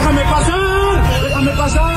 ¡Déjame pasar! ¡Déjame pasar!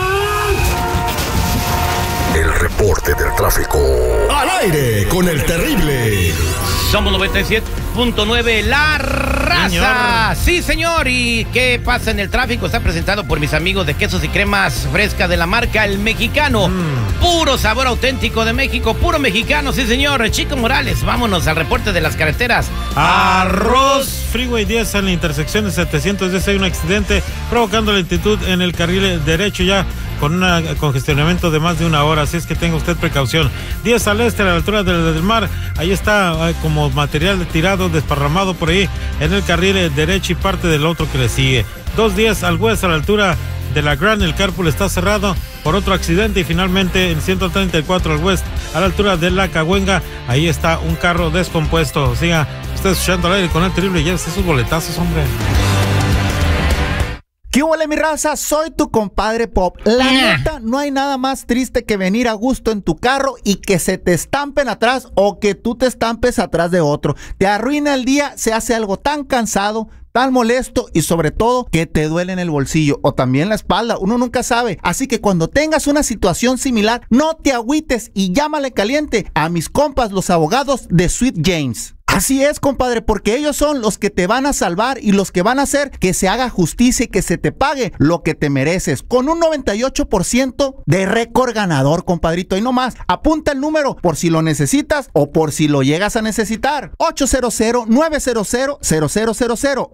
El reporte del tráfico. Al aire con el terrible. Somos 97.9, la raza. Sí, señor. ¿Y qué pasa en el tráfico? Está presentado por mis amigos de Quesos y Cremas Fresca de la marca El Mexicano. Puro sabor auténtico de México, puro mexicano, sí, señor. Chico Morales, vámonos al reporte de las carreteras. Arroz Freeway 10 en la intersección de 710 hay un accidente provocando lentitud en el carril derecho ya con un congestionamiento de más de una hora, así es que tenga usted precaución. 10 al este a la altura del mar, ahí está como material tirado, desparramado por ahí en el carril derecho y parte del otro que le sigue. 2:10 al oeste a la altura de la Grand, el carpool está cerrado por otro accidente y finalmente en 134 al oeste a la altura de la Cahuenga, ahí está un carro descompuesto. Siga usted escuchando al aire con el terrible y llévese esos boletazos, hombre. ¿Qué huele, mi raza? Soy tu compadre Pop. La neta, no hay nada más triste que venir a gusto en tu carro y que se te estampen atrás o que tú te estampes atrás de otro. Te arruina el día, se hace algo tan cansado, tan molesto y sobre todo que te duele en el bolsillo o también la espalda, uno nunca sabe. Así que cuando tengas una situación similar, no te agüites y llámale caliente a mis compas los abogados de Sweet James. Así es, compadre, porque ellos son los que te van a salvar y los que van a hacer que se haga justicia y que se te pague lo que te mereces. Con un 98% de récord ganador, compadrito. Y no más, apunta el número por si lo necesitas o por si lo llegas a necesitar. 800-900-0000.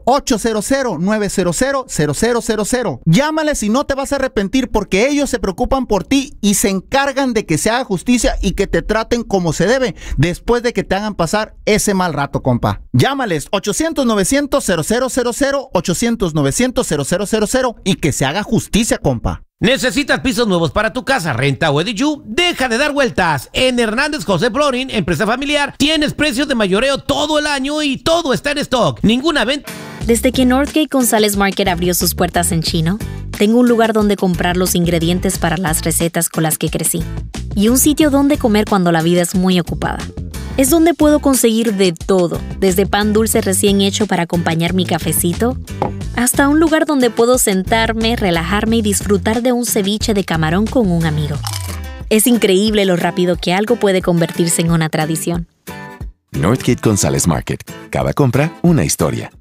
800-900-0000. Llámales y no te vas a arrepentir porque ellos se preocupan por ti y se encargan de que se haga justicia y que te traten como se debe después de que te hagan pasar ese mal rato, compa. Llámales 800-900-0000, 800-900-0000 y que se haga justicia, compa. ¿Necesitas pisos nuevos para tu casa, renta o EDU? Deja de dar vueltas. En Hernández José Flooring, empresa familiar, tienes precios de mayoreo todo el año y todo está en stock. Ninguna venta. Desde que Northgate González Market abrió sus puertas en Chino, tengo un lugar donde comprar los ingredientes para las recetas con las que crecí y un sitio donde comer cuando la vida es muy ocupada. Es donde puedo conseguir de todo, desde pan dulce recién hecho para acompañar mi cafecito, hasta un lugar donde puedo sentarme, relajarme y disfrutar de un ceviche de camarón con un amigo. Es increíble lo rápido que algo puede convertirse en una tradición. Northgate González Market. Cada compra, una historia.